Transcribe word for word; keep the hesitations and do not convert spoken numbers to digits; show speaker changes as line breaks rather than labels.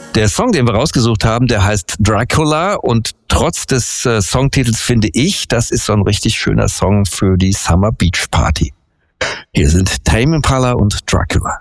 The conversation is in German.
Der Song, den wir rausgesucht haben, der heißt Dracula und trotz des äh, Songtitels finde ich, das ist so ein richtig schöner Song für die Summer Beach Party. Hier sind Tame Impala und Dracula.